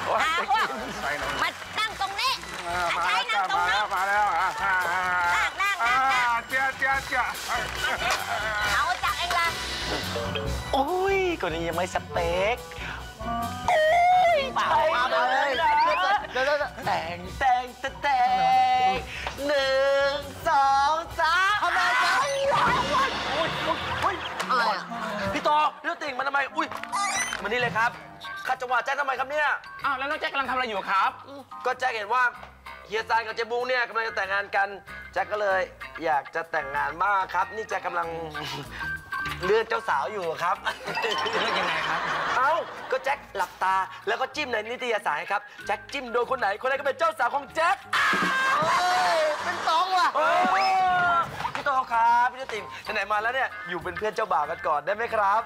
มานั่งตรงนี้ใช้นั่งตรงนี้มาแล้วนั่งเจี๊ยเอาจากเองละโอ้ยคนนี้ยังไม่สเปคมาเลยแต่ง1 2 3ทำไมจ๊ะอะไรอ่ะพี่โตพี่ติ่งมันทำไมอุ้ยมานี่เลยครับขัดจังหวะแจ็คทำไมครับเนี่ยอ้าวแล้วน้องแจ็คกำลังทำอะไรอยู่ครับก็แจ็คเห็นว่าเฮียซานกับเจ๊บุ้งเนี่ยกำลังจะแต่งงานกันแจ็คก็เลยอยากจะแต่งงานมากครับนี่แจ็คกำลังเลือกเจ้าสาวอยู่ครับเลือกยังไงครับเอ้าก็แจ็คหลับตาแล้วก็จิ้มในนิตยสารครับแจ็คจิ้มโดนคนไหนคนนั้นก็เป็นเจ้าสาวของแจ็คเป็นสองว่ะพี่โตครับพี่ติ๋มไหนมาแล้วเนี่ยอยู่เป็นเพื่อนเจ้าบ่าวกันก่อนได้ไหมครับ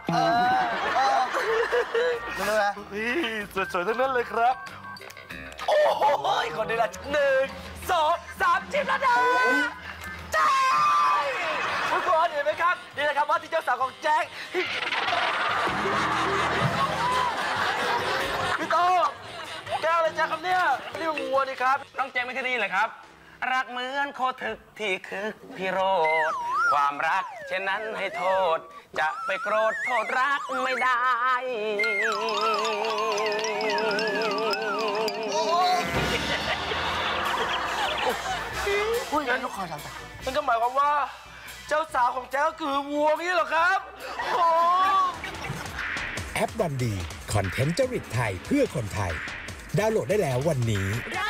มาเลยสวยๆทั้งนั้นเลยครับโอ้โหคนนี้ละ1 2 3จิ้มแล้วนะแจ็คทุกคนเห็นไหมครับนี่แหละครับว่าที่เจ้าสาวของแจ็คพี่โตแก้วอะไรแจ็คครับเนี่ยนี่วัวนี่ครับน้องแจ็คไม่เคยได้ยินเลยครับรักเหมือนโคทึกที่คึกพิโรธความรักเช่นนั้นให้โทษจะไปโกรธโทษรักไม่ได้พูดงั้นลูกคอทำไปมันก็หมายความว่าเจ้าสาวของแจ็คก็คือวัวนี่เหรอครับโอ้แอปวันดีคอนเทนต์จริตไทยเพื่อคนไทยดาวน์โหลดได้แล้ววันนี้